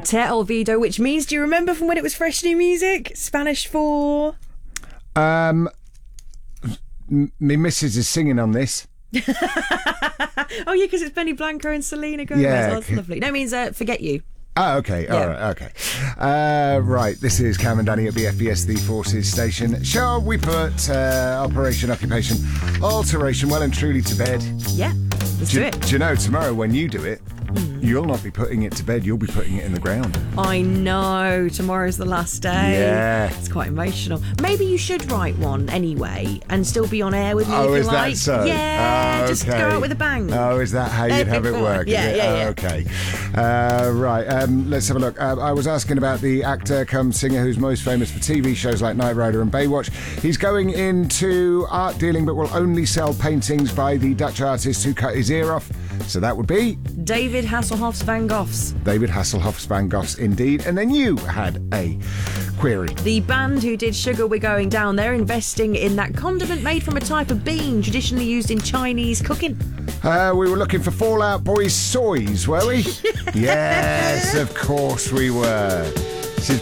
Te olvido, which means, do you remember from when it was fresh new music? Spanish for... Me missus is singing on this. Oh, yeah, because it's Benny Blanco and Selena Gomez. Yeah. Oh, that's lovely. No, it means forget you. Oh, okay. All right. Okay. Right. This is Cam and Danny at BFBS, the Forces Station. Shall we put Operation Occupation Alteration well and truly to bed? Yeah, let's do it. Do you know, tomorrow when you do it, you'll not be putting it to bed, you'll be putting it in the ground. I know. Tomorrow's the last day. Yeah. It's quite emotional. Maybe you should write one anyway and still be on air with me if you is like. that so? Yeah, Oh, just go okay. out with a bang. Oh, is that how you'd have it work? Yeah, is it? yeah. Okay. Right. Let's have a look. I was asking about the actor come singer who's most famous for TV shows like Knight Rider and Baywatch. He's going into art dealing but will only sell paintings by the Dutch artist who cut his ear off. So that would be... David Hasselhoff's Van Goghs. David Hasselhoff's Van Goghs, indeed. And then you had a query. The band who did Sugar We're Going Down, they're investing in that condiment made from a type of bean traditionally used in Chinese cooking. We were looking for Fall Out Boy's soys, were we? Yes, of course we were.